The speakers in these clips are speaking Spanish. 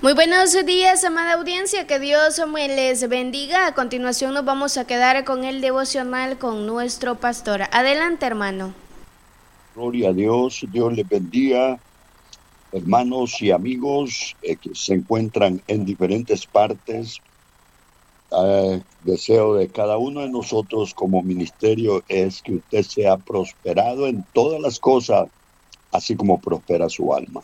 Muy buenos días, amada audiencia, que Dios me les bendiga. A continuación nos vamos a quedar con el devocional con nuestro pastor. Adelante, hermano. Gloria a Dios, Dios les bendiga, hermanos y amigos que se encuentran en diferentes partes. Deseo de cada uno de nosotros como ministerio es que usted sea prosperado en todas las cosas, así como prospera su alma.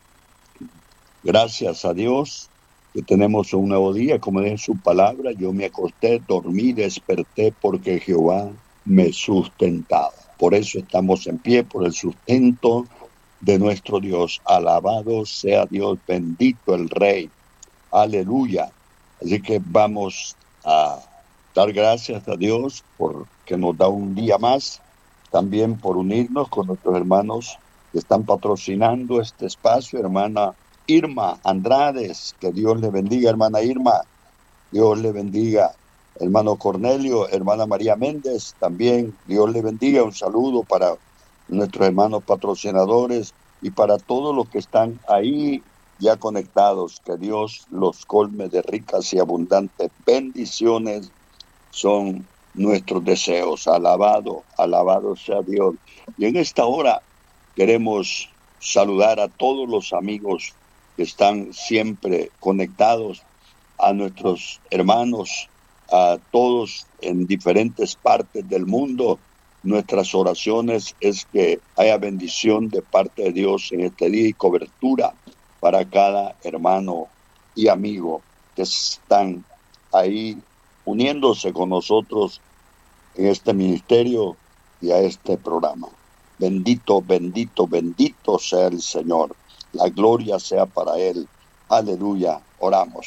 Gracias a Dios que tenemos un nuevo día, como dice su palabra, yo me acosté, dormí, desperté porque Jehová me sustentaba. Por eso estamos en pie, por el sustento de nuestro Dios. Alabado sea Dios, bendito el Rey. Aleluya. Así que vamos a dar gracias a Dios porque nos da un día más, también por unirnos con nuestros hermanos que están patrocinando este espacio, hermana Irma Andrades, que Dios le bendiga, hermana Irma, Dios le bendiga. Hermano Cornelio, hermana María Méndez, también Dios le bendiga. Un saludo para nuestros hermanos patrocinadores y para todos los que están ahí ya conectados. Que Dios los colme de ricas y abundantes bendiciones. Son nuestros deseos. Alabado, alabado sea Dios. Y en esta hora queremos saludar a todos los amigos que están siempre conectados, a nuestros hermanos, a todos en diferentes partes del mundo. Nuestras oraciones es que haya bendición de parte de Dios en este día y cobertura para cada hermano y amigo que están ahí uniéndose con nosotros en este ministerio y a este programa. Bendito, bendito, bendito sea el Señor. La gloria sea para Él. Aleluya. Oramos.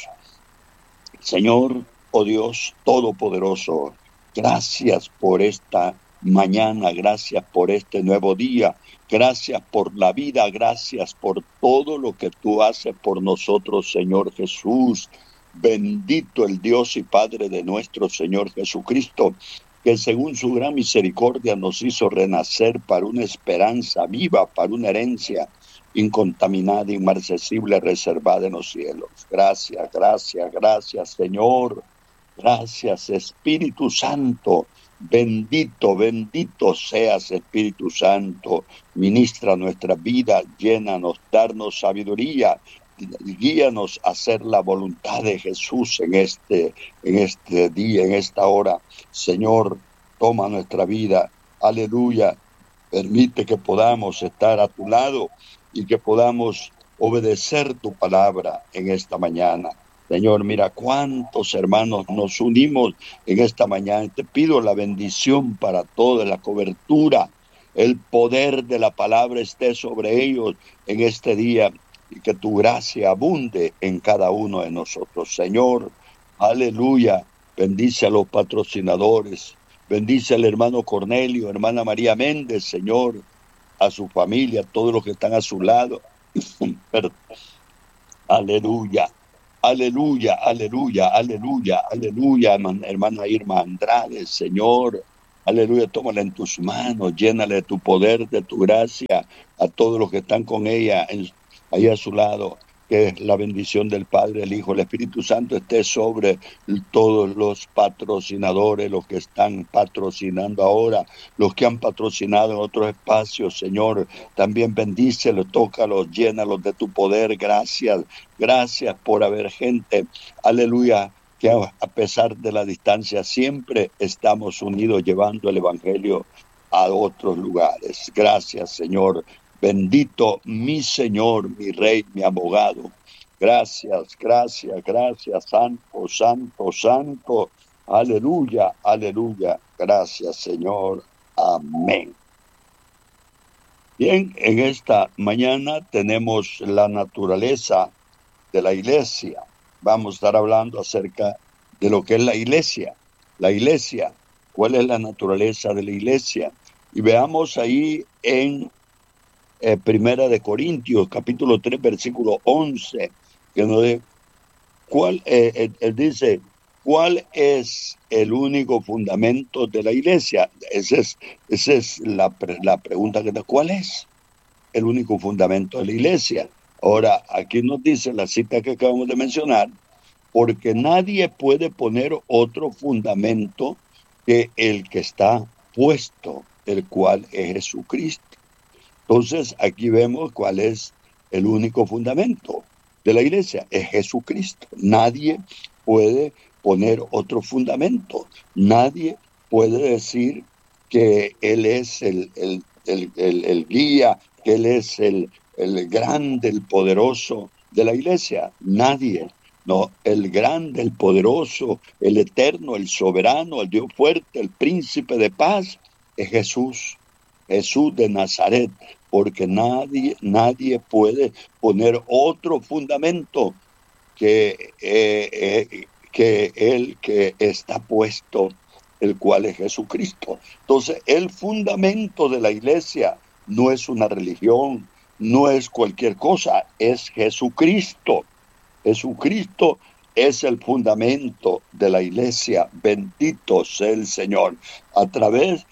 Señor, oh Dios Todopoderoso, gracias por esta mañana, gracias por este nuevo día, gracias por la vida, gracias por todo lo que tú haces por nosotros, Señor Jesús. Bendito el Dios y Padre de nuestro Señor Jesucristo, que según su gran misericordia nos hizo renacer para una esperanza viva, para una herencia incontaminada, inmarcesible, reservada en los cielos. Gracias, gracias, gracias, Señor. Gracias, Espíritu Santo. Bendito, bendito seas, Espíritu Santo. Ministra nuestra vida, llénanos, darnos sabiduría. Guíanos a hacer la voluntad de Jesús en este día, en esta hora. Señor, toma nuestra vida. Aleluya. Permite que podamos estar a tu lado y que podamos obedecer tu palabra en esta mañana. Señor, mira cuántos hermanos nos unimos en esta mañana. Te pido la bendición para toda la cobertura. El poder de la palabra esté sobre ellos en este día y que tu gracia abunde en cada uno de nosotros. Señor, aleluya. Bendice a los patrocinadores. Bendice al hermano Cornelio, hermana María Méndez, Señor, a su familia, a todos los que están a su lado. Aleluya, aleluya, aleluya, aleluya, aleluya, hermana Irma Andrade, Señor. Aleluya, tómala en tus manos, llénale de tu poder, de tu gracia, a todos los que están con ella, ahí a su lado. Que la bendición del Padre, el Hijo, el Espíritu Santo esté sobre todos los patrocinadores, los que están patrocinando ahora, los que han patrocinado en otros espacios, Señor. También bendícelos, tócalos, llénalos de tu poder. Gracias, gracias por haber gente, aleluya, que a pesar de la distancia siempre estamos unidos llevando el Evangelio a otros lugares. Gracias, Señor. Bendito mi Señor, mi Rey, mi abogado. Gracias, gracias, gracias, Santo, Santo, Santo. Aleluya, aleluya. Gracias, Señor. Amén. Bien, en esta mañana tenemos la naturaleza de la iglesia. Vamos a estar hablando acerca de lo que es la iglesia. La iglesia, ¿cuál es la naturaleza de la iglesia? Y veamos ahí en Primera de Corintios, capítulo 3, versículo 11, que nos dice, él dice, ¿cuál es el único fundamento de la iglesia? Esa es la pregunta que da. ¿Cuál es el único fundamento de la iglesia? Ahora, aquí nos dice la cita que acabamos de mencionar, porque nadie puede poner otro fundamento que el que está puesto, el cual es Jesucristo. Entonces, aquí vemos cuál es el único fundamento de la iglesia, es Jesucristo. Nadie puede poner otro fundamento. Nadie puede decir que Él es el guía, que Él es el grande, el poderoso de la iglesia. Nadie. No, el grande, el poderoso, el eterno, el soberano, el Dios fuerte, el príncipe de paz, es Jesús. Jesús de Nazaret, porque nadie puede poner otro fundamento que el que está puesto, el cual es Jesucristo. Entonces, el fundamento de la iglesia no es una religión, no es cualquier cosa, es Jesucristo. Jesucristo es el fundamento de la iglesia. Bendito sea el Señor. A través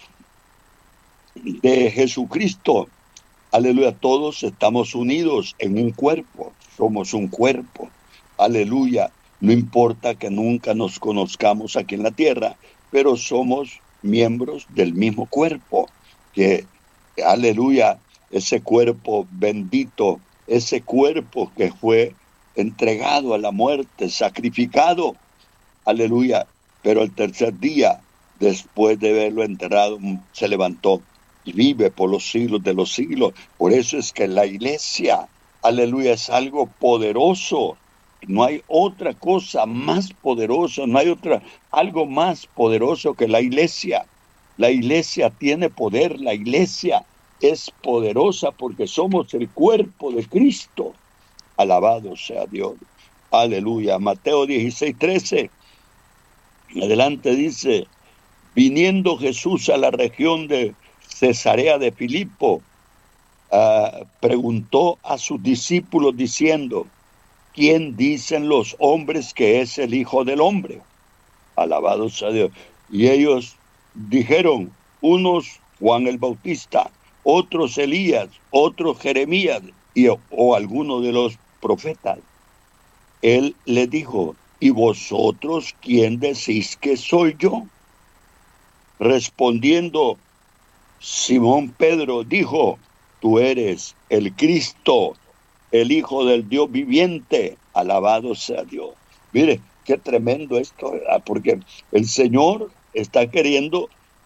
de Jesucristo, aleluya, todos estamos unidos en un cuerpo, somos un cuerpo, aleluya. No importa que nunca nos conozcamos aquí en la tierra, pero somos miembros del mismo cuerpo, que, aleluya, ese cuerpo bendito, ese cuerpo que fue entregado a la muerte, sacrificado, aleluya, pero el tercer día, después de haberlo enterrado, se levantó y vive por los siglos de los siglos. Por eso es que la iglesia, aleluya, es algo poderoso. No hay otra cosa más poderosa, no hay algo más poderoso que la iglesia. La iglesia tiene poder, la iglesia es poderosa porque somos el cuerpo de Cristo. Alabado sea Dios. Aleluya. Mateo 16:13. Adelante dice, viniendo Jesús a la región de Cesarea de Filipo, preguntó a sus discípulos diciendo, ¿quién dicen los hombres que es el Hijo del Hombre? Alabado sea Dios. Y ellos dijeron, unos Juan el Bautista, otros Elías, otros Jeremías o alguno de los profetas. Él les dijo, ¿y vosotros quién decís que soy yo? Respondiendo, Simón Pedro dijo, tú eres el Cristo, el Hijo del Dios viviente. Alabado sea Dios. Mire, qué tremendo esto, ¿verdad? Porque el Señor está queriendo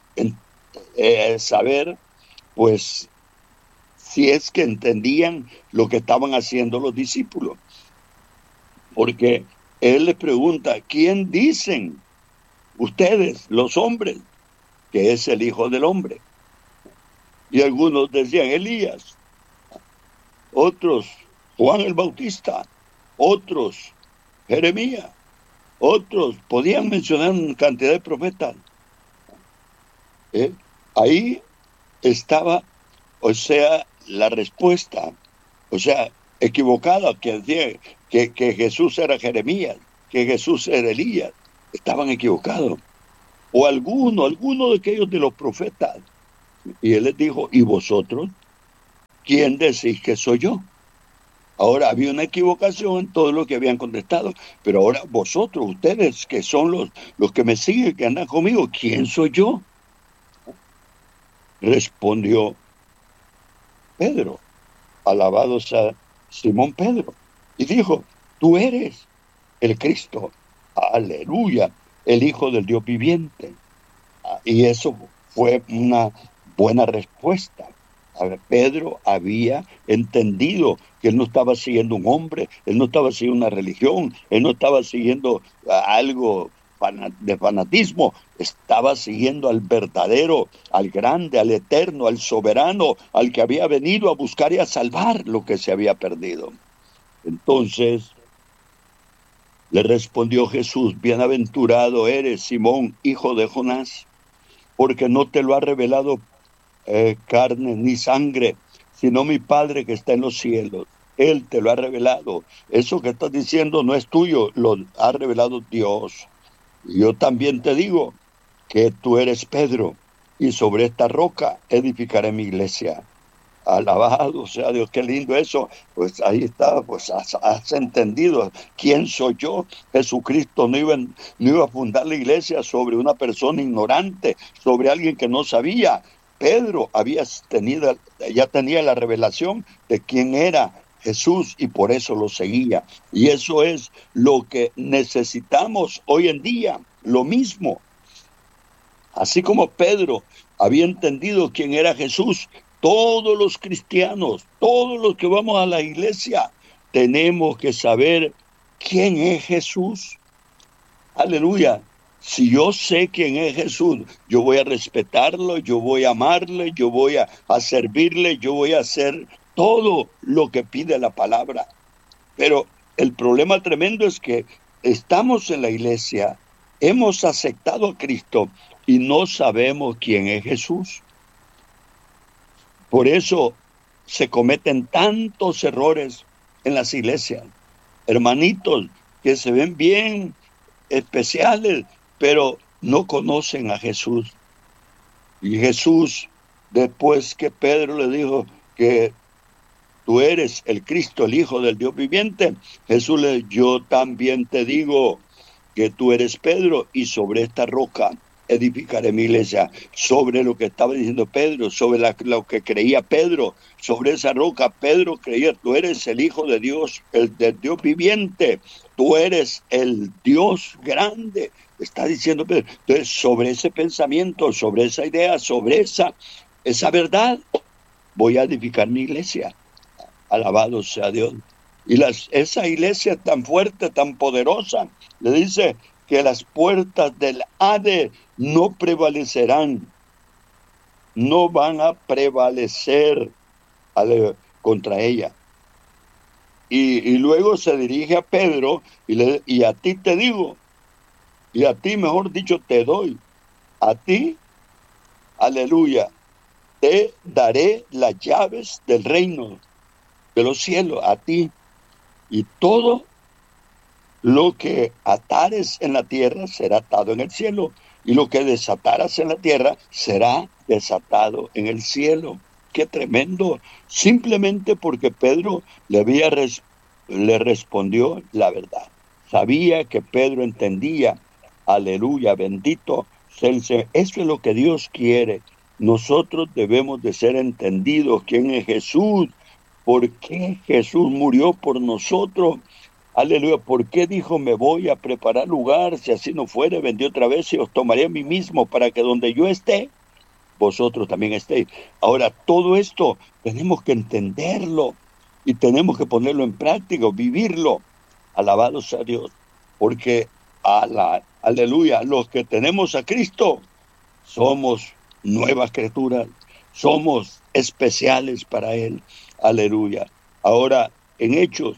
saber, pues, si es que entendían lo que estaban haciendo los discípulos. Porque Él les pregunta, ¿quién dicen ustedes, los hombres, que es el Hijo del Hombre? Y algunos decían Elías, otros Juan el Bautista, otros Jeremías, otros podían mencionar una cantidad de profetas. Ahí estaba, o sea, la respuesta, o sea, equivocada, que decía que Jesús era Jeremías, que Jesús era Elías. Estaban equivocados. O alguno de aquellos de los profetas. Y él les dijo, ¿y vosotros? ¿Quién decís que soy yo? Ahora había una equivocación en todo lo que habían contestado, pero ahora vosotros, ustedes que son los que me siguen, que andan conmigo, ¿quién soy yo? Respondió Pedro, alabado sea Simón Pedro, y dijo, tú eres el Cristo, aleluya, el Hijo del Dios viviente. Y eso fue una buena respuesta. A ver, Pedro había entendido que él no estaba siguiendo un hombre, él no estaba siguiendo una religión, él no estaba siguiendo algo de fanatismo, estaba siguiendo al verdadero, al grande, al eterno, al soberano, al que había venido a buscar y a salvar lo que se había perdido. Entonces le respondió Jesús, bienaventurado eres, Simón, hijo de Jonás, porque no te lo ha revelado carne ni sangre, sino mi Padre que está en los cielos. Él te lo ha revelado. Eso que estás diciendo no es tuyo, lo ha revelado Dios. Y yo también te digo que tú eres Pedro, y sobre esta roca edificaré mi iglesia. Alabado sea Dios, qué lindo eso. Pues ahí está, pues has entendido quién soy yo. Jesucristo no iba a fundar la iglesia sobre una persona ignorante, sobre alguien que no sabía. Pedro ya tenía la revelación de quién era Jesús y por eso lo seguía. Y eso es lo que necesitamos hoy en día, lo mismo. Así como Pedro había entendido quién era Jesús, todos los cristianos, todos los que vamos a la iglesia, tenemos que saber quién es Jesús. Aleluya. Si yo sé quién es Jesús, yo voy a respetarlo, yo voy a amarle, yo voy a servirle, yo voy a hacer todo lo que pide la palabra. Pero el problema tremendo es que estamos en la iglesia, hemos aceptado a Cristo y no sabemos quién es Jesús. Por eso se cometen tantos errores en las iglesias. Hermanitos que se ven bien especiales, pero no conocen a Jesús. Y Jesús, después que Pedro le dijo que tú eres el Cristo, el Hijo del Dios viviente, Jesús le dijo, yo también te digo que tú eres Pedro y sobre esta roca edificaré mi iglesia. Sobre lo que estaba diciendo Pedro, sobre lo que creía Pedro, sobre esa roca Pedro creía, tú eres el Hijo de Dios, el del Dios viviente, tú eres el Dios grande, está diciendo Pedro. Entonces, sobre ese pensamiento, sobre esa idea, sobre esa verdad, voy a edificar mi iglesia. Alabado sea Dios. Y esa iglesia tan fuerte, tan poderosa, le dice que las puertas del Hades no prevalecerán, no van a prevalecer contra ella. Y luego se dirige a Pedro y a ti te digo, y a ti, mejor dicho, te doy, a ti, aleluya, te daré las llaves del reino de los cielos, a ti, y todo lo que atares en la tierra será atado en el cielo, y lo que desataras en la tierra será desatado en el cielo. ¡Qué tremendo! Simplemente porque Pedro le respondió la verdad. Sabía que Pedro entendía. Aleluya, bendito sea el Señor. Eso es lo que Dios quiere. Nosotros debemos de ser entendidos quién es Jesús, por qué Jesús murió por nosotros. Aleluya, ¿por qué dijo me voy a preparar lugar? Si así no fuere, vendré otra vez y os tomaré a mí mismo para que donde yo esté, vosotros también estéis. Ahora, todo esto tenemos que entenderlo y tenemos que ponerlo en práctica, vivirlo. Alabado sea Dios, porque aleluya, los que tenemos a Cristo somos nuevas criaturas, somos especiales para Él. Aleluya. Ahora, en Hechos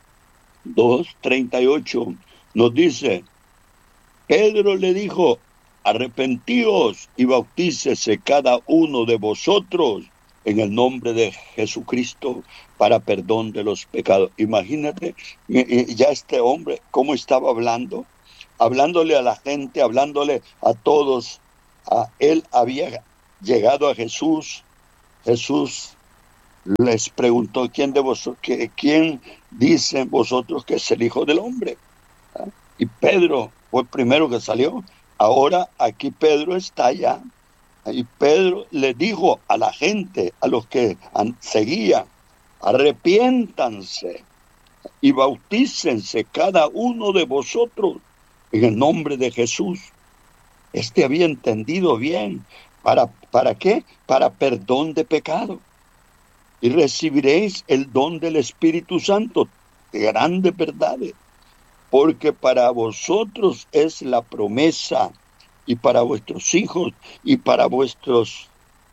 2:38 nos dice, Pedro le dijo, arrepentíos y bautícese cada uno de vosotros en el nombre de Jesucristo para perdón de los pecados. Imagínate ya este hombre cómo estaba hablándole a la gente, hablándole a todos. Él había llegado a Jesús. Jesús les preguntó, ¿quién dicen vosotros que es el Hijo del Hombre? Y Pedro fue el primero que salió. Ahora aquí Pedro está allá. Y Pedro le dijo a la gente, a los que seguían, arrepiéntanse y bautícense cada uno de vosotros en el nombre de Jesús. Había entendido bien. ¿Para qué? Para perdón de pecado. Y recibiréis el don del Espíritu Santo, de grandes verdades, porque para vosotros es la promesa, y para vuestros hijos, y para vuestros,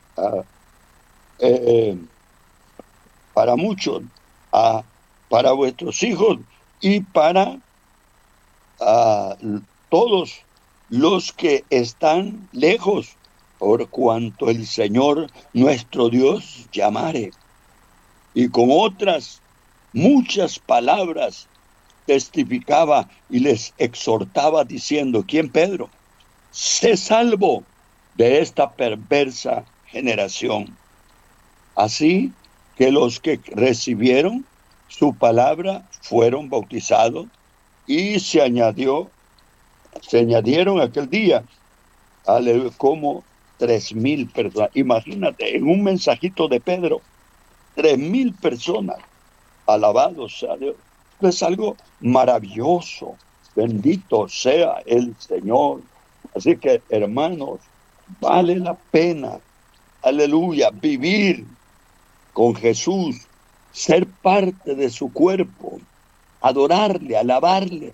para muchos, para vuestros hijos, y para todos los que están lejos, por cuanto el Señor nuestro Dios llamare. Y con otras muchas palabras testificaba y les exhortaba diciendo, ¿quién? Pedro, sé salvo de esta perversa generación. Así que los que recibieron su palabra fueron bautizados y se añadieron aquel día, aleluya, como 3,000 personas. Imagínate, en un mensajito de Pedro, 3,000 personas. Alabado sea Dios. Esto es algo maravilloso. Bendito sea el Señor. Así que, hermanos, vale la pena, aleluya, vivir con Jesús, ser parte de su cuerpo, adorarle, alabarle,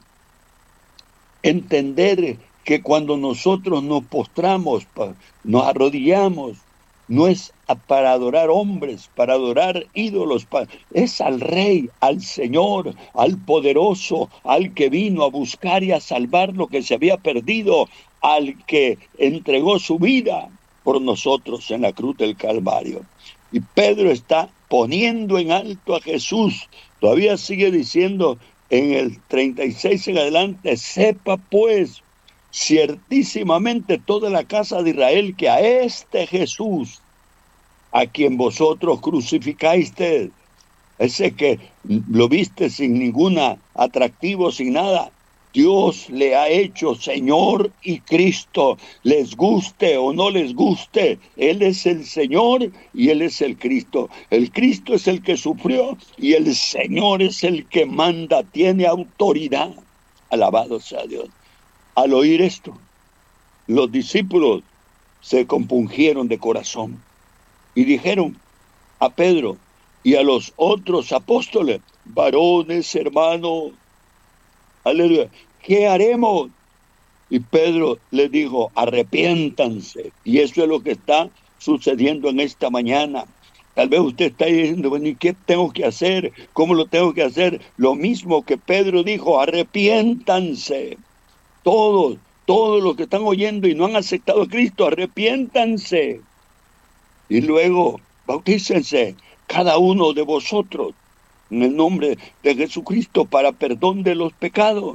entender que cuando nosotros nos postramos, nos arrodillamos, no es para adorar hombres, para adorar ídolos, es al Rey, al Señor, al poderoso, al que vino a buscar y a salvar lo que se había perdido, al que entregó su vida por nosotros en la cruz del Calvario. Y Pedro está poniendo en alto a Jesús. Todavía sigue diciendo en el 36 en adelante: sepa pues ciertísimamente toda la casa de Israel que a este Jesús, a quien vosotros crucificaste, ese que lo viste sin ningún atractivo, sin nada, Dios le ha hecho Señor y Cristo. Les guste o no les guste, Él es el Señor y Él es el Cristo. El Cristo es el que sufrió y el Señor es el que manda, tiene autoridad. Alabado sea Dios. Al oír esto, los discípulos se compungieron de corazón y dijeron a Pedro y a los otros apóstoles: varones, hermanos, aleluya, ¿qué haremos? Y Pedro les dijo: arrepiéntanse. Y eso es lo que está sucediendo en esta mañana. Tal vez usted está diciendo: bueno, ¿y qué tengo que hacer? ¿Cómo lo tengo que hacer? Lo mismo que Pedro dijo: arrepiéntanse. Todos los que están oyendo y no han aceptado a Cristo, arrepiéntanse. Y luego, bautícense cada uno de vosotros en el nombre de Jesucristo para perdón de los pecados.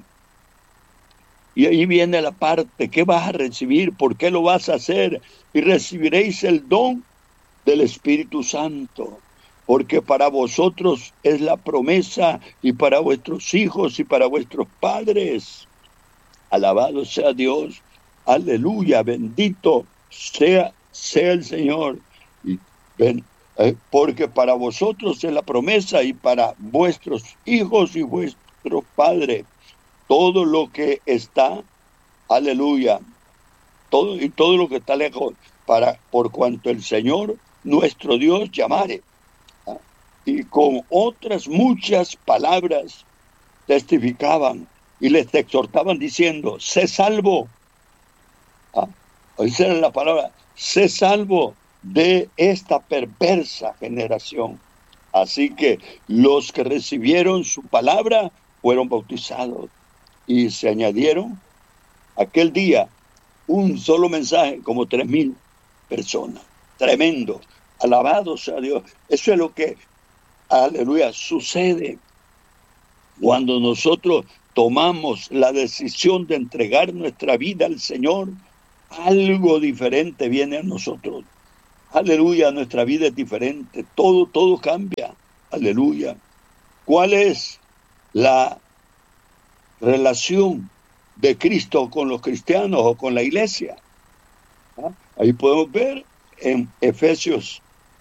Y ahí viene la parte: ¿qué vas a recibir? ¿Por qué lo vas a hacer? Y recibiréis el don del Espíritu Santo, porque para vosotros es la promesa, y para vuestros hijos y para vuestros padres. Alabado sea Dios, aleluya, bendito sea el Señor. Y porque para vosotros es la promesa, y para vuestros hijos y vuestros padres. Todo lo que está, aleluya, todo lo que está lejos, por cuanto el Señor nuestro Dios llamare. Y con otras muchas palabras testificaban y les exhortaban diciendo: sé salvo. Esa era la palabra: sé salvo de esta perversa generación. Así que los que recibieron su palabra fueron bautizados y se añadieron aquel día un solo mensaje, como 3,000 personas. Tremendo. Alabado sea Dios. Eso es lo que, aleluya, sucede cuando nosotros tomamos la decisión de entregar nuestra vida al Señor. Algo diferente viene a nosotros. Aleluya, nuestra vida es diferente. Todo cambia. Aleluya. ¿Cuál es la relación de Cristo con los cristianos o con la iglesia? Ahí podemos ver en Efesios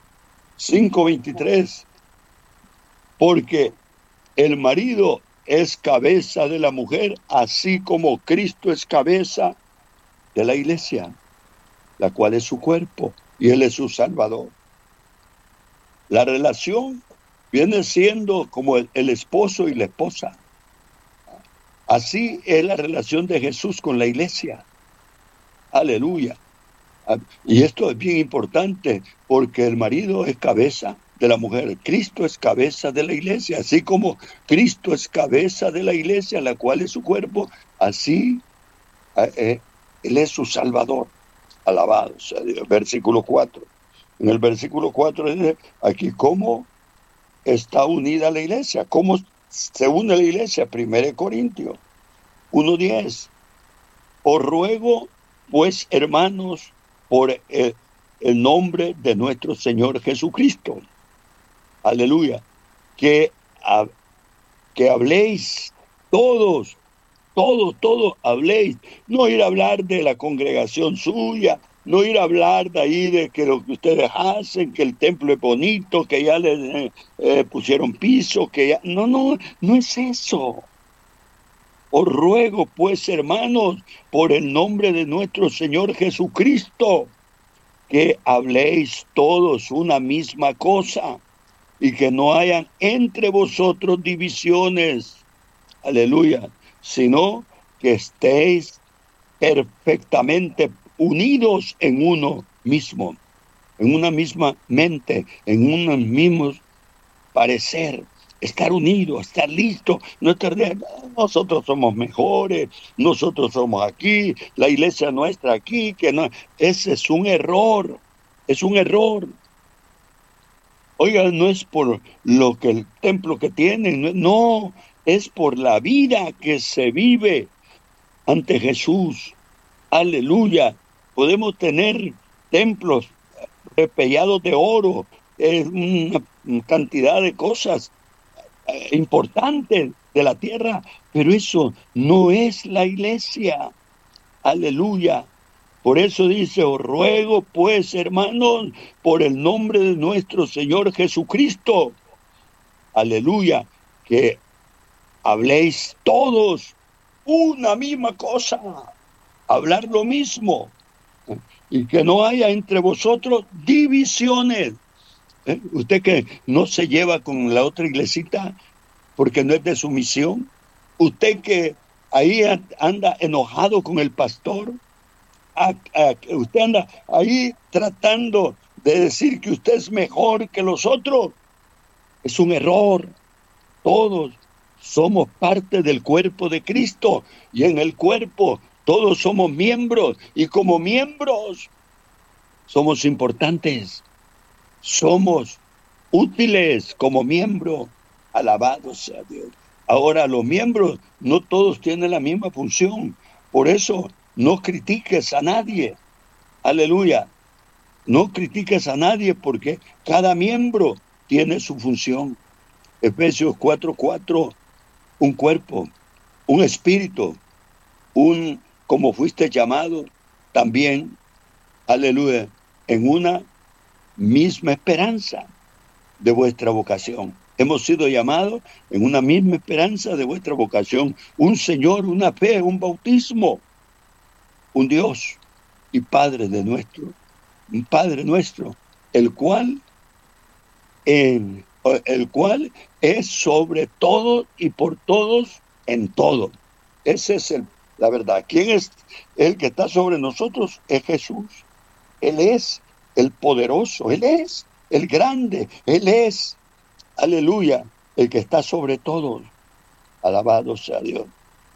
5:23, porque el marido es cabeza de la mujer, así como Cristo es cabeza de la iglesia, la cual es su cuerpo, y Él es su Salvador. La relación viene siendo como el esposo y la esposa. Así es la relación de Jesús con la iglesia. Aleluya. Y esto es bien importante, porque el marido es cabeza de la mujer. Cristo es cabeza de la iglesia. Así como Cristo es cabeza de la iglesia, la cual es su cuerpo, así Él es su Salvador. Alabado sea Dios. Versículo 4. En el versículo 4 dice aquí cómo está unida la iglesia, cómo se une la iglesia. 1 Corintios 1:10. Os ruego, pues, hermanos, por el nombre de nuestro Señor Jesucristo. Aleluya. Que, que habléis todos, habléis. No ir a hablar de la congregación suya, no ir a hablar de ahí de que lo que ustedes hacen, que el templo es bonito, que ya le pusieron piso, que ya... No es eso. Os ruego, pues, hermanos, por el nombre de nuestro Señor Jesucristo, que habléis todos una misma cosa y que no hayan entre vosotros divisiones. Aleluya. Sino que estéis perfectamente unidos en uno mismo, en una misma mente, en unos mismos parecer, estar unidos, estar listos, no estar de, nosotros somos mejores, nosotros somos aquí, la iglesia nuestra aquí, que no, ese es un error, es un error. Oiga, no es por lo que el templo que tienen, no, es por la vida que se vive ante Jesús. Aleluya. Podemos tener templos repellados de oro, una cantidad de cosas importantes de la tierra, pero eso no es la iglesia. Aleluya. Por eso dice, os ruego pues, hermanos, por el nombre de nuestro Señor Jesucristo, aleluya, que habléis todos una misma cosa, hablar lo mismo, y que no haya entre vosotros divisiones. Usted que no se lleva con la otra iglesita porque no es de su misión, usted que ahí anda enojado con el pastor, usted anda ahí tratando de decir que usted es mejor que los otros, es un error. Todos somos parte del cuerpo de Cristo y en el cuerpo todos somos miembros y como miembros somos importantes, somos útiles como miembro. Alabado sea Dios. Ahora, los miembros no todos tienen la misma función, por eso no critiques a nadie. Aleluya. No critiques a nadie porque cada miembro tiene su función. Efesios 4:4, un cuerpo, un espíritu, como fuiste llamado también, aleluya, en una misma esperanza de vuestra vocación. Hemos sido llamados en una misma esperanza de vuestra vocación. Un Señor, una fe, un bautismo, un Dios y Padre un Padre nuestro, el cual es sobre todo y por todos en todo. Esa es la verdad. ¿Quién es el que está sobre nosotros? Es Jesús. Él es el poderoso, Él es el grande, Él es, aleluya, el que está sobre todos. Alabado sea Dios.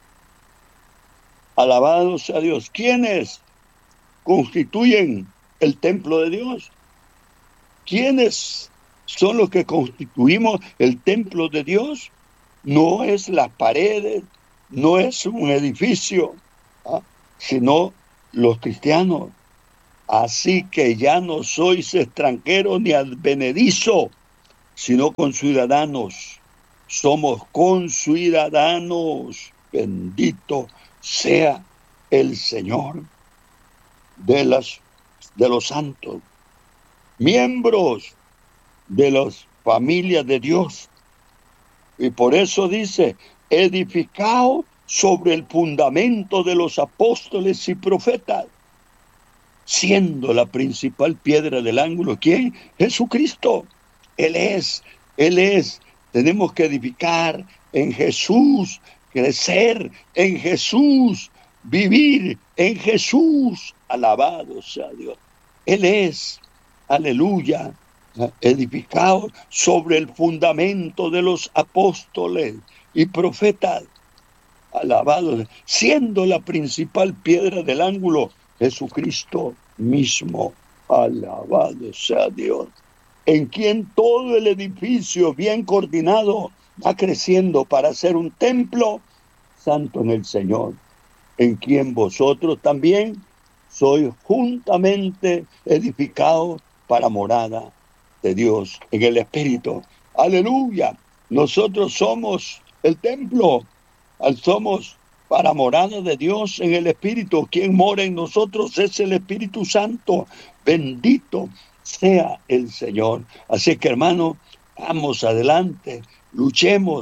Alabado sea Dios. ¿Quiénes constituyen el templo de Dios? ¿Quiénes son los que constituimos el templo de Dios? No es las paredes, no es un edificio, sino los cristianos. Así que ya no sois extranjeros ni advenedizos, sino conciudadanos. Somos conciudadanos. Bendito sea el Señor de los santos. Miembros de las familias de Dios. Y por eso dice, edificado sobre el fundamento de los apóstoles y profetas, siendo la principal piedra del ángulo, ¿quién? Jesucristo. Él es. Tenemos que edificar en Jesús, crecer en Jesús, vivir en Jesús. Alabado sea Dios. Él es, aleluya, edificado sobre el fundamento de los apóstoles y profetas. Alabado, siendo la principal piedra del ángulo, Jesucristo mismo. Alabado sea Dios. En quien todo el edificio bien coordinado va creciendo para ser un templo santo en el Señor. En quien vosotros también sois juntamente edificados para morada de Dios en el Espíritu. Aleluya. Nosotros somos el templo, somos para morada de Dios en el Espíritu. Quien mora en nosotros es el Espíritu Santo. Bendito sea el Señor. Así que, hermano, vamos adelante, luchemos,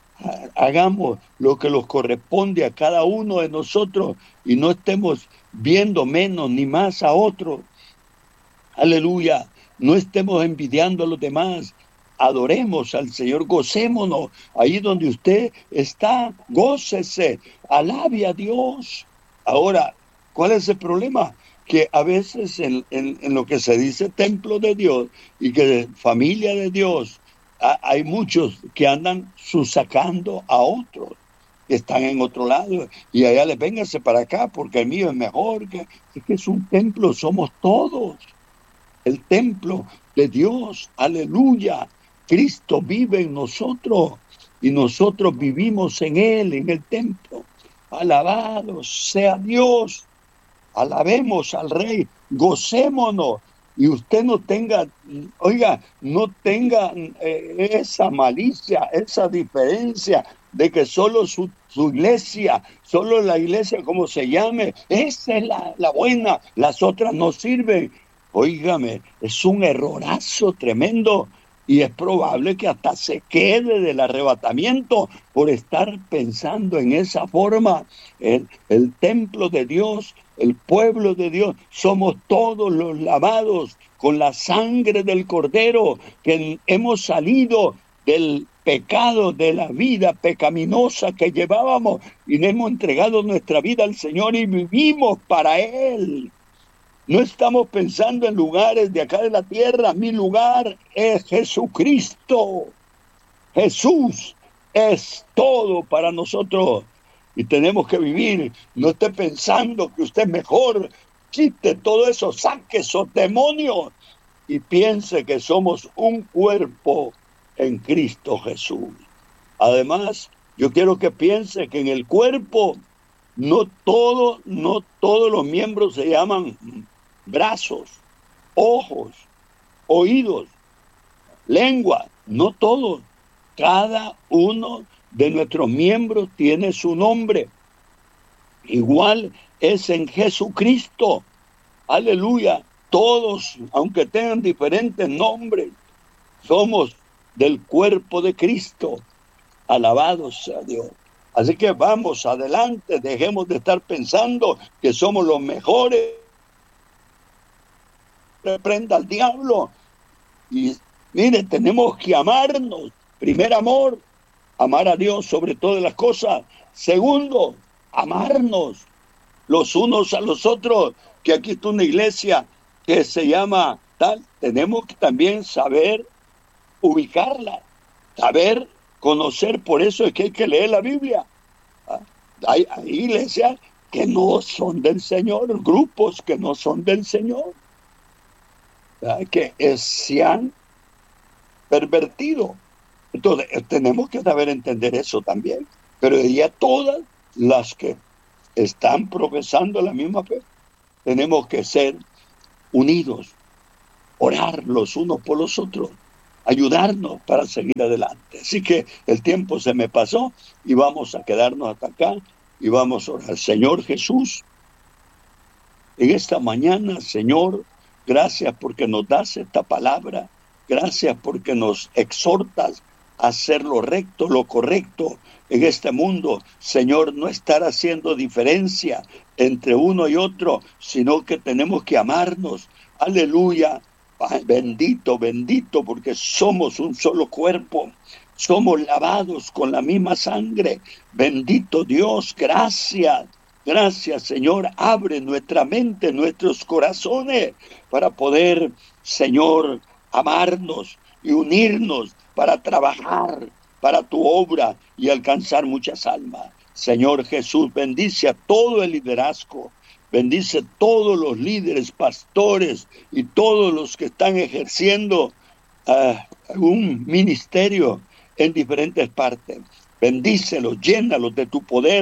hagamos lo que nos corresponde a cada uno de nosotros y no estemos viendo menos ni más a otros. Aleluya. No estemos envidiando a los demás. Adoremos al Señor, gocémonos. Ahí donde usted está, gócese, alabe a Dios. Ahora, ¿cuál es el problema? Que a veces en lo que se dice templo de Dios y que familia de Dios, hay muchos que andan susacando a otros que están en otro lado y allá les véngase para acá porque el mío es mejor. Es que es un templo, somos todos el templo de Dios. Aleluya. Cristo vive en nosotros y nosotros vivimos en Él, en el templo. Alabado sea Dios. Alabemos al Rey. Gocémonos. Y usted no tenga, no tenga esa malicia, esa diferencia de que solo su iglesia, solo la iglesia como se llame, esa es la buena, las otras no sirven. Óigame, es un errorazo tremendo y es probable que hasta se quede del arrebatamiento por estar pensando en esa forma. El templo de Dios, el pueblo de Dios, somos todos los lavados con la sangre del Cordero, que hemos salido del pecado, de la vida pecaminosa que llevábamos y le hemos entregado nuestra vida al Señor y vivimos para Él. No estamos pensando en lugares de acá de la tierra. Mi lugar es Jesucristo. Jesús es todo para nosotros y tenemos que vivir. No esté pensando que usted es mejor. Quite todo eso, saque esos demonios y piense que somos un cuerpo en Cristo Jesús. Además, yo quiero que piense que en el cuerpo no todos los miembros se llaman brazos, ojos, oídos, lengua, no todos. Cada uno de nuestros miembros tiene su nombre. Igual es en Jesucristo. Aleluya. Todos, aunque tengan diferentes nombres, somos del cuerpo de Cristo. Alabado sea Dios. Así que vamos adelante, dejemos de estar pensando que somos los mejores. Reprenda al diablo. Y mire, tenemos que amarnos. Primer amor, amar a Dios sobre todas las cosas. Segundo, amarnos los unos a los otros. Que aquí está una iglesia que se llama tal. Tenemos que también saber ubicarla, saber conocer. Por eso es que hay que leer la Biblia. Hay iglesias que no son del Señor, grupos que no son del Señor, que se han pervertido. Entonces tenemos que saber entender eso también. Pero diría todas las que están profesando la misma fe, tenemos que ser unidos, orar los unos por los otros, ayudarnos para seguir adelante. Así que el tiempo se me pasó y vamos a quedarnos hasta acá y vamos a orar. Señor Jesús, en esta mañana, Señor, gracias porque nos das esta palabra, gracias porque nos exhortas a hacer lo recto, lo correcto en este mundo. Señor, no estar haciendo diferencia entre uno y otro, sino que tenemos que amarnos. Aleluya. Ay, bendito, bendito, porque somos un solo cuerpo. Somos lavados con la misma sangre. Bendito Dios, gracias. Gracias, Señor. Abre nuestra mente, nuestros corazones para poder, Señor, amarnos y unirnos para trabajar para tu obra y alcanzar muchas almas. Señor Jesús, bendice a todo el liderazgo. Bendice a todos los líderes, pastores y todos los que están ejerciendo un ministerio en diferentes partes. Bendícelos, llénalos de tu poder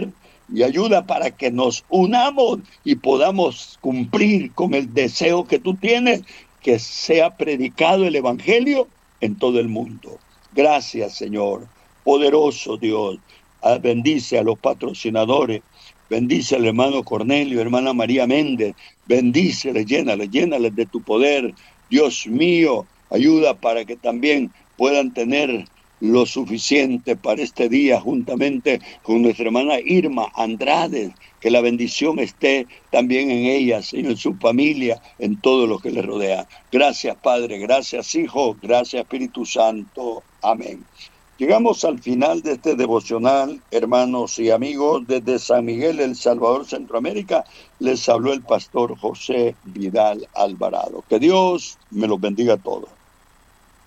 y ayuda para que nos unamos y podamos cumplir con el deseo que tú tienes, que sea predicado el Evangelio en todo el mundo. Gracias, Señor. Poderoso Dios. Bendice a los patrocinadores. Bendice al hermano Cornelio, hermana María Méndez. Bendíceles, llénales de tu poder. Dios mío, ayuda para que también puedan tener lo suficiente para este día, juntamente con nuestra hermana Irma Andrade, que la bendición esté también en ella, Señor, en su familia, en todo lo que le rodea. Gracias, Padre, gracias, Hijo, gracias, Espíritu Santo. Amén. Llegamos al final de este devocional, hermanos y amigos. Desde San Miguel, El Salvador, Centroamérica, les habló el pastor José Vidal Alvarado. Que Dios me los bendiga a todos.